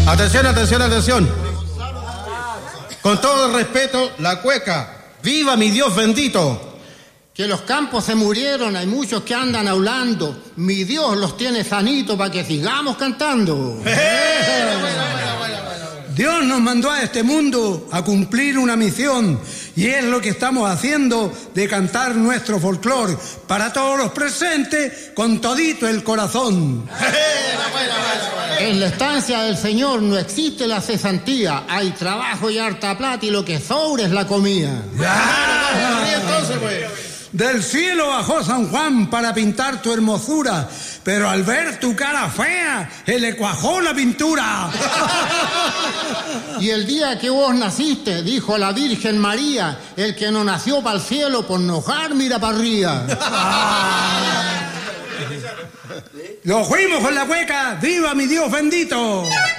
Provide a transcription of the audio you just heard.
Atención, atención, atención. Con todo el respeto, la cueca. ¡Viva mi Dios bendito! Que los campos se murieron, hay muchos que andan hablando. Mi Dios los tiene sanitos para que sigamos cantando. Dios nos mandó a este mundo a cumplir una misión y es lo que estamos haciendo de cantar nuestro folclore para todos los presentes con todito el corazón. En la estancia del Señor no existe la cesantía, hay trabajo y harta plata y lo que sobra es la comida. Entonces, pues. Del cielo bajó San Juan para pintar tu hermosura, pero al ver tu cara fea, se le cuajó la pintura. Y el día que vos naciste, dijo la Virgen María, el que no nació para el cielo, por enojar mira para arriba. Lo fuimos con la cueca, ¡viva mi Dios bendito!